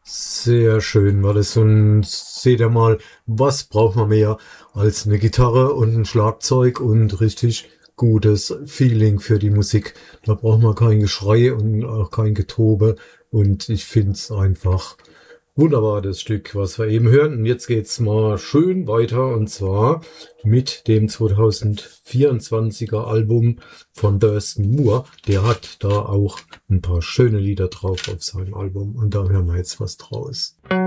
Sehr schön war das. Und seht ihr mal, was braucht man mehr als eine Gitarre und ein Schlagzeug und richtig gutes Feeling für die Musik. Da braucht man kein Geschrei und auch kein Getobe. Und ich find's einfach wunderbar, das Stück, was wir eben hören. Und jetzt geht's mal schön weiter, und zwar mit dem 2024er Album von Thurston Moore. Der hat da auch ein paar schöne Lieder drauf auf seinem Album. Und da hören wir jetzt was draus.